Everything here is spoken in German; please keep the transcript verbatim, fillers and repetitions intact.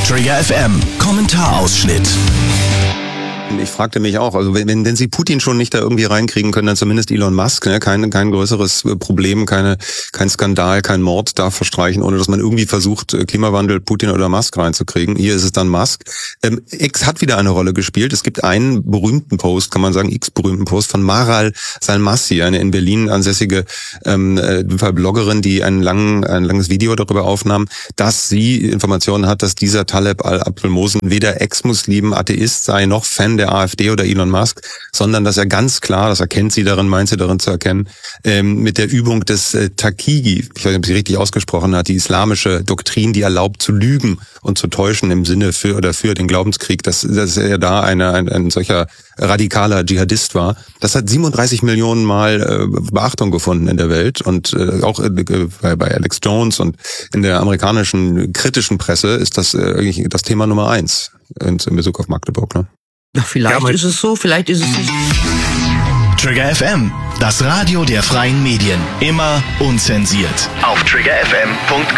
Trigger F M, Kommentarausschnitt. Ich fragte mich auch, also wenn, wenn Sie Putin schon nicht da irgendwie reinkriegen können, dann zumindest Elon Musk, ne? Kein, kein größeres Problem, keine, kein Skandal, kein Mord darf verstreichen, ohne dass man irgendwie versucht, Klimawandel, Putin oder Musk reinzukriegen. Hier ist es dann Musk. Ähm, X hat wieder eine Rolle gespielt. Es gibt einen berühmten Post, kann man sagen, X-berühmten Post von Maral Salmassi, eine in Berlin ansässige ähm, äh, Bloggerin, die einen langen, ein langes Video darüber aufnahm, dass sie Informationen hat, dass dieser Taleb al-Abdul-Mohsen weder Ex-Muslim, Atheist sei, noch Fan der AfD oder Elon Musk, sondern dass er ganz klar, das erkennt sie darin, meint sie darin zu erkennen, ähm, mit der Übung des äh, Taqigi, ich weiß nicht, ob sie richtig ausgesprochen hat, die islamische Doktrin, die erlaubt zu lügen und zu täuschen im Sinne für oder für den Glaubenskrieg, dass, dass er da eine, ein, ein solcher radikaler Dschihadist war. Das hat siebenunddreißig Millionen Mal äh, Beachtung gefunden in der Welt und äh, auch äh, bei, bei Alex Jones und in der amerikanischen kritischen Presse ist das äh, eigentlich das Thema Nummer eins in, in Bezug auf Magdeburg, ne? Ach, vielleicht ja, ist es so, vielleicht ist es nicht. Trigger F M, das Radio der freien Medien. Immer unzensiert. Auf trigger f m punkt com